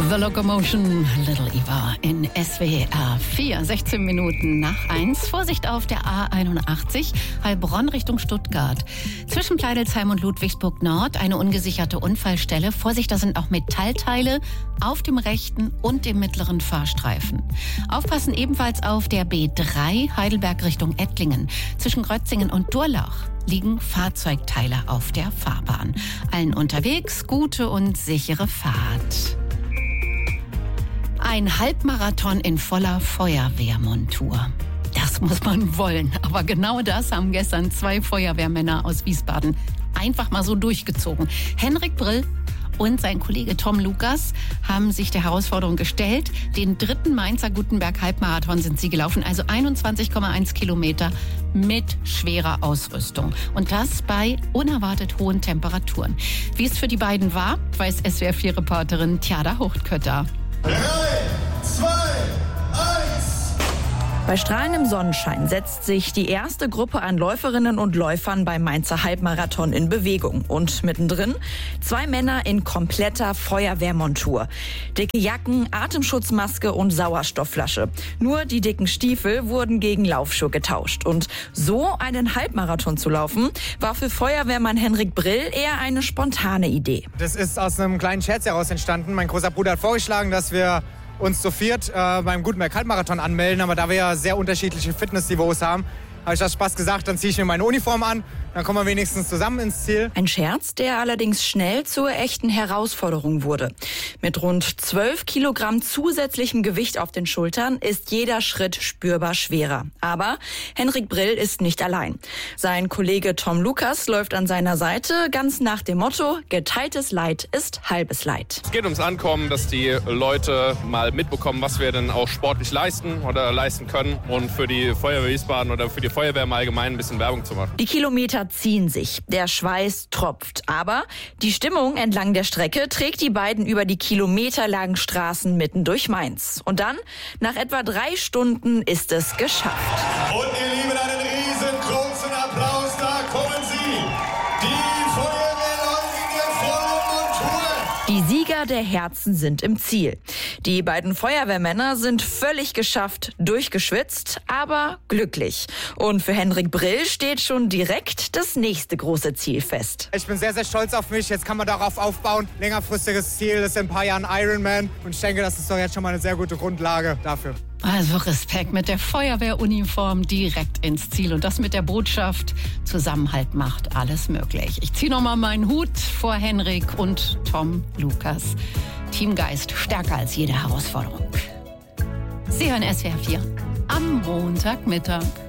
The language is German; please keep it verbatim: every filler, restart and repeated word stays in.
The Locomotion, Little Eva in S W R vier, sechzehn Minuten nach eins. Vorsicht auf der A einundachtzig, Heilbronn Richtung Stuttgart. Zwischen Pleidelsheim und Ludwigsburg Nord eine ungesicherte Unfallstelle. Vorsicht, da sind auch Metallteile auf dem rechten und dem mittleren Fahrstreifen. Aufpassen ebenfalls auf der B drei, Heidelberg Richtung Ettlingen. Zwischen Grötzingen und Durlach liegen Fahrzeugteile auf der Fahrbahn. Allen unterwegs gute und sichere Fahrt. Ein Halbmarathon in voller Feuerwehrmontur. Das muss man wollen. Aber genau das haben gestern zwei Feuerwehrmänner aus Wiesbaden einfach mal so durchgezogen. Henrik Brill und sein Kollege Tom Lukas haben sich der Herausforderung gestellt. Den dritten Mainzer Gutenberg-Halbmarathon sind sie gelaufen, also einundzwanzig Komma eins Kilometer mit schwerer Ausrüstung. Und das bei unerwartet hohen Temperaturen. Wie es für die beiden war, weiß S W R vier Reporterin Tjada Hochtkötter. Drei, zwei, eins. Bei strahlendem Sonnenschein setzt sich die erste Gruppe an Läuferinnen und Läufern beim Mainzer Halbmarathon in Bewegung. Und mittendrin zwei Männer in kompletter Feuerwehrmontur. Dicke Jacken, Atemschutzmaske und Sauerstoffflasche. Nur die dicken Stiefel wurden gegen Laufschuhe getauscht. Und so einen Halbmarathon zu laufen, war für Feuerwehrmann Henrik Brill eher eine spontane Idee. Das ist aus einem kleinen Scherz heraus entstanden. Mein großer Bruder hat vorgeschlagen, dass wir uns zu viert äh, beim Gutenberg-Halbmarathon anmelden. Aber da wir ja sehr unterschiedliche Fitnessniveaus haben, habe ich aus Spaß gesagt, dann ziehe ich mir meine Uniform an, dann kommen wir wenigstens zusammen ins Ziel. Ein Scherz, der allerdings schnell zur echten Herausforderung wurde. Mit rund zwölf Kilogramm zusätzlichem Gewicht auf den Schultern ist jeder Schritt spürbar schwerer. Aber Henrik Brill ist nicht allein. Sein Kollege Tom Lukas läuft an seiner Seite, ganz nach dem Motto, geteiltes Leid ist halbes Leid. Es geht ums Ankommen, dass die Leute mal mitbekommen, was wir denn auch sportlich leisten oder leisten können und für die Feuerwehr Wiesbaden oder für die Feuerwehr im Allgemeinen ein bisschen Werbung zu machen. Die Kilometer ziehen sich, der Schweiß tropft, aber die Stimmung entlang der Strecke trägt die beiden über die kilometerlangen Straßen mitten durch Mainz. Und dann, nach etwa drei Stunden, ist es geschafft. Und ihr Lieben, einen riesengroßen Applaus, da kommen sie. Die Feuerwehrleute in der vollen Montur. Die Sieger der Herzen sind im Ziel. Die beiden Feuerwehrmänner sind völlig geschafft, durchgeschwitzt, aber glücklich. Und für Henrik Brill steht schon direkt das nächste große Ziel fest. Ich bin sehr, sehr stolz auf mich. Jetzt kann man darauf aufbauen. Längerfristiges Ziel ist in ein paar Jahren Ironman. Und ich denke, das ist doch jetzt schon mal eine sehr gute Grundlage dafür. Also Respekt, mit der Feuerwehruniform direkt ins Ziel. Und das mit der Botschaft, Zusammenhalt macht alles möglich. Ich ziehe nochmal meinen Hut vor Henrik und Tom Lukas. Teamgeist stärker als jede Herausforderung. Sie hören S W R vier am Montagmittag.